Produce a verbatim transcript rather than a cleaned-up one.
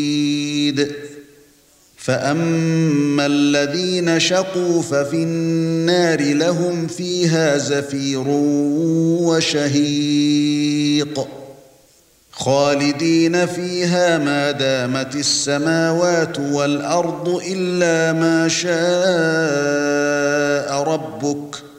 فأما الذين شقوا ففي النار لهم فيها زفير وشهيق خالدين فيها ما دامت السماوات والأرض إلا ما شاء ربك